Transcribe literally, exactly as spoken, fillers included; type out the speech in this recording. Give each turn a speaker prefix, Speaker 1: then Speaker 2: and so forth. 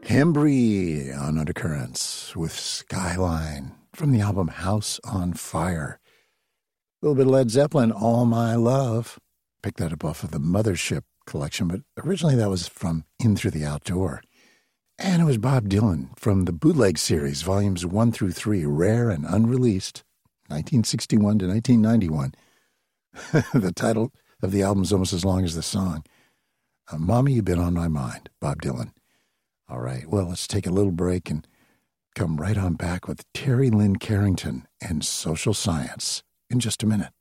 Speaker 1: Hembry on Undercurrents with Skyline from the album House on Fire. A little bit of Led Zeppelin, All My Love. Picked that up off of the Mothership collection, but originally that was from In Through the Outdoor. And it was Bob Dylan from the Bootleg series, volumes one through three, rare and unreleased, nineteen sixty-one to nineteen ninety-one. The title of the album is almost as long as the song. Uh, Mommy, You've Been on My Mind, Bob Dylan. All right, well, let's take a little break and come right on back with Terry Lynn Carrington and Social Science in just a minute.